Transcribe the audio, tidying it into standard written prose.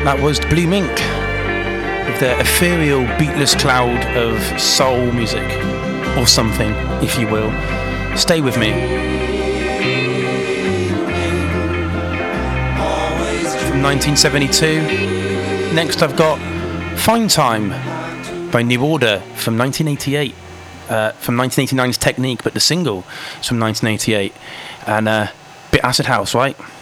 That was Blue Mink with their ethereal, beatless cloud of soul music, or something, if you will. Stay with me. From 1972. Next I've got Fine Time by New Order from 1988. From 1989's Technique, but the single is from 1988. And bit acid house, right?